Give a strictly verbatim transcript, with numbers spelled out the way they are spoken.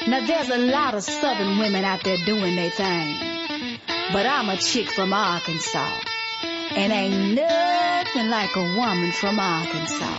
Now there's a lot of southern women out there doing their thing, but I'm a chick from Arkansas, and ain't nothing like a woman from Arkansas.